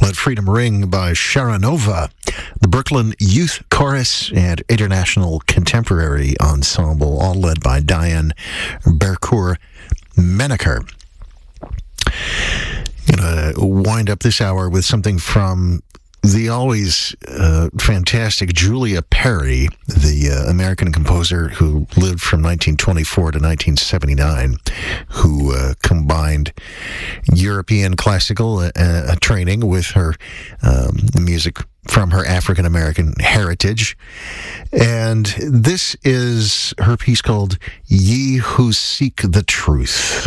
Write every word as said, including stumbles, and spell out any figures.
Let Freedom Ring by Sharanova, the Brooklyn Youth Chorus and International Contemporary Ensemble, all led by Diane Bercourt Menaker. I'm going to wind up this hour with something from the always uh, fantastic Julia Perry, the uh, American composer who lived from nineteen twenty-four to nineteen seventy-nine, who uh, combined European classical uh, uh, training with her um, music from her African American heritage. And this is her piece called Ye Who Seek the Truth.